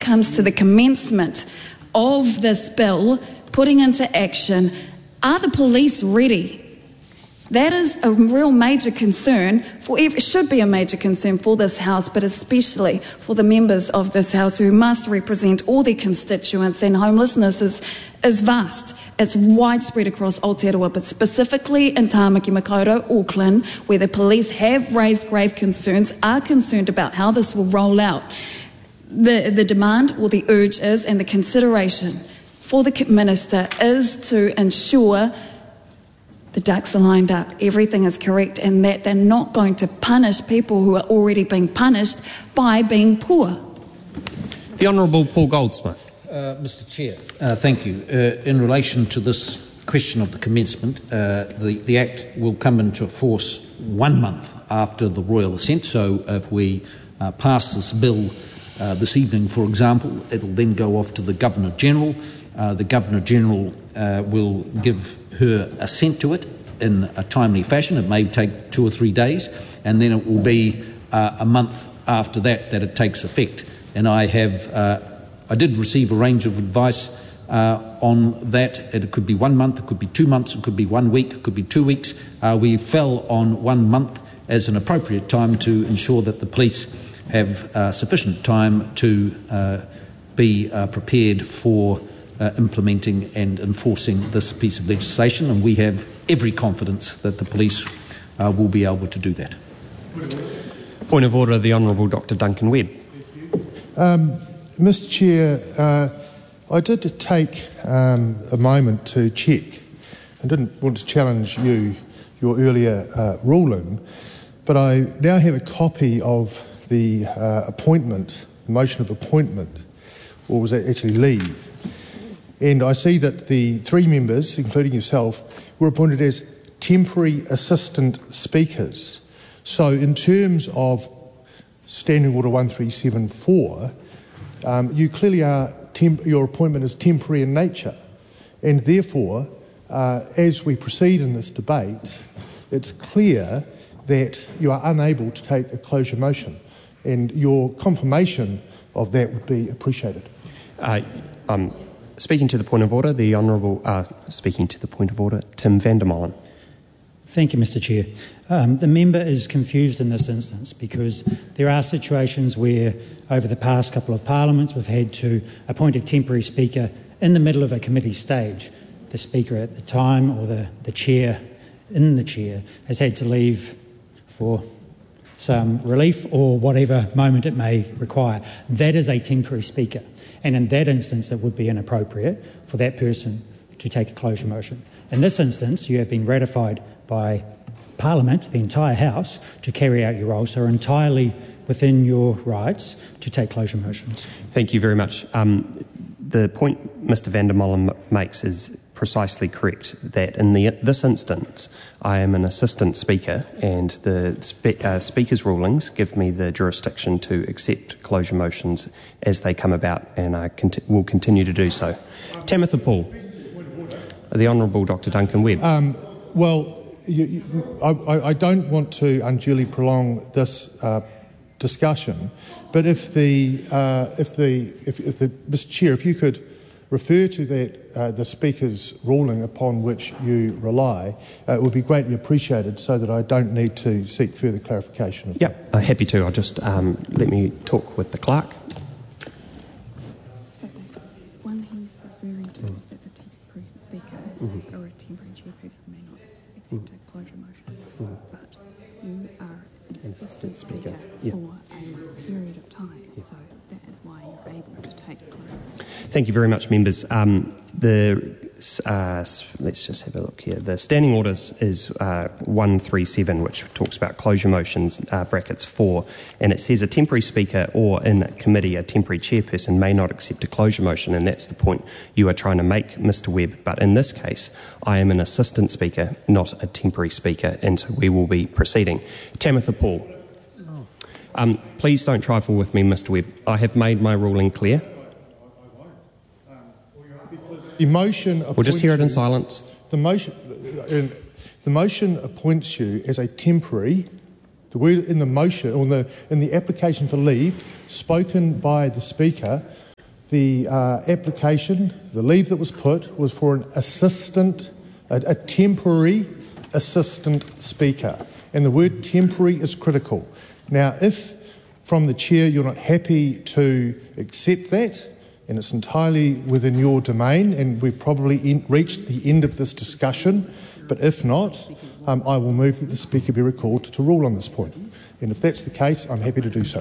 comes to the commencement of this bill, putting into action, are the police ready? That is a real major concern it should be a major concern for this House, but especially for the members of this House who must represent all their constituents, and homelessness is vast. It's widespread across Aotearoa, but specifically in Tāmaki Makaurau, Auckland, where the police have raised grave concerns, are concerned about how this will roll out. The demand, or the urge is, and the consideration for the Minister is to ensure the ducks are lined up, everything is correct, and that they're not going to punish people who are already being punished by being poor. The Honourable Paul Goldsmith. Mr Chair, thank you. In relation to this question of the commencement, the Act will come into force 1 month after the Royal Assent, so if we pass this bill this evening, for example, it will then go off to the Governor-General. The Governor-General will give her assent to it in a timely fashion. It may take 2 or 3 days, and then it will be a month after that it takes effect. And I did receive a range of advice on that. It could be 1 month, it could be 2 months, it could be 1 week, it could be 2 weeks. We fell on 1 month as an appropriate time to ensure that the police have sufficient time to be prepared for implementing and enforcing this piece of legislation, and we have every confidence that the police will be able to do that. Point of order, the Honourable Dr Duncan Webb. Mr Chair, I did take a moment to check. I didn't want to challenge your earlier ruling, but I now have a copy of the motion of appointment, or was that actually leave? And I see that the 3 members, including yourself, were appointed as temporary assistant speakers. So in terms of Standing Order 1374, you clearly are, your appointment is temporary in nature. And therefore, as we proceed in this debate, it's clear that you are unable to take a closure motion. And your confirmation of that would be appreciated. Speaking to the point of order, the Honourable, Tim van der Molen. Thank you, Mr Chair. The member is confused in this instance because there are situations where over the past couple of parliaments we've had to appoint a temporary speaker in the middle of a committee stage. The speaker at the time, or the chair in the chair, has had to leave for some relief or whatever moment it may require. That is a temporary speaker. And in that instance, it would be inappropriate for that person to take a closure motion. In this instance, you have been ratified by Parliament, the entire House, to carry out your role, so are entirely within your rights to take closure motions. Thank you very much. The point Mr van der Molen makes is precisely correct, that in this instance I am an assistant speaker, and the speaker's rulings give me the jurisdiction to accept closure motions as they come about, and I will continue to do so. Tamitha Paul. The Honourable Dr Duncan Webb. I don't want to unduly prolong this discussion, but if Mr Chair, if you could refer to that the Speaker's ruling upon which you rely, it would be greatly appreciated, so that I don't need to seek further clarification. Yep, happy to. I'll just let me talk with the clerk. So the one he's referring to is that the temporary speaker or a temporary chairperson may not accept a closure motion, but you are an assistant speaker for a period of time, so that is why you're able to take closure. Thank you very much, members. Let's just have a look here. The standing orders is 137, which talks about closure motions, brackets 4, and it says a temporary speaker or in a committee a temporary chairperson may not accept a closure motion, and that's the point you are trying to make, Mr Webb. But in this case, I am an assistant speaker, not a temporary speaker, and so we will be proceeding. Tamitha Paul. Please don't trifle with me, Mr Webb. I have made my ruling clear. The motion we'll just hear it in silence. The motion appoints you as a temporary. The word in the motion, or in the application for leave, spoken by the Speaker, The application, the leave that was put, was for an assistant, a temporary assistant speaker. And the word temporary is critical. Now, if from the chair you're not happy to accept that, and it's entirely within your domain, and we've probably reached the end of this discussion, but if not, I will move that the speaker be recalled to rule on this point. And if that's the case, I'm happy to do so.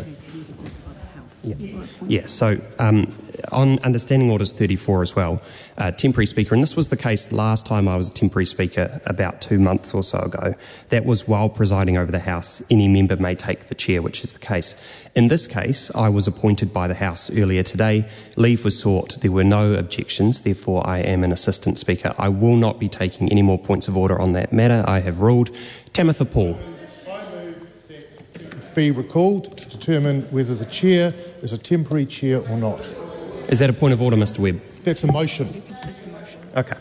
Yeah, so on Understanding Orders 34 as well, temporary speaker, and this was the case last time I was a temporary speaker about 2 months or so ago. That was while presiding over the House, any member may take the chair, which is the case. In this case, I was appointed by the House earlier today. Leave was sought. There were no objections. Therefore, I am an assistant speaker. I will not be taking any more points of order on that matter. I have ruled. Tamitha Paul. Be recalled to determine whether the chair is a temporary chair or not. Is that a point of order, Mr. Webb? That's a motion. Okay.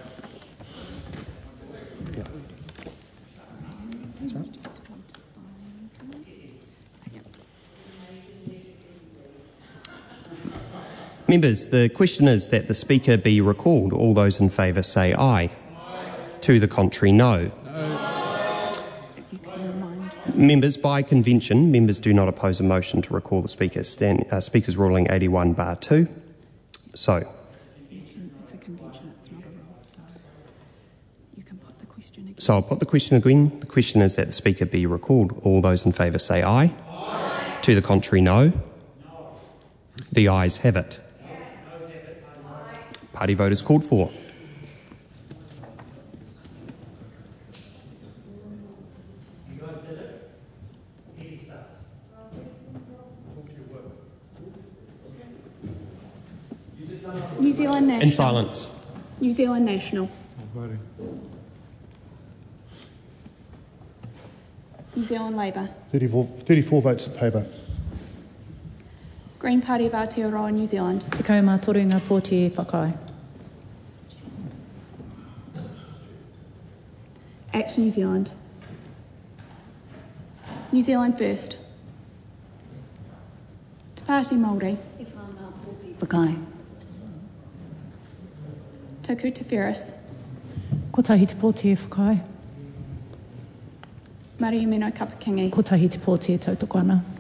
Members, the question is that the Speaker be recalled. All those in favour say aye. To the contrary, no. Members, by convention, members do not oppose a motion to recall the Speaker. Speaker's ruling 81 bar 2. So. It's a convention, it's not a rule, so you can put the question again. So I'll put the question again. The question is that the Speaker be recalled. All those in favour say aye. Aye. To the contrary, no. The ayes have it. Party vote is called for. New Zealand National. In silence. New Zealand National. New Zealand Labour. 34 votes in favour. Green Party of Aotearoa, New Zealand. Te kaumā toru ngā pōti e whakai. ACT New Zealand. New Zealand First. Te Pāti Māori. Whakai. Tauku Te Wheris. Ko tahi te pōti e whakai. Mariamino Kapakingi. Ko tahi te pōti e tautoko ana.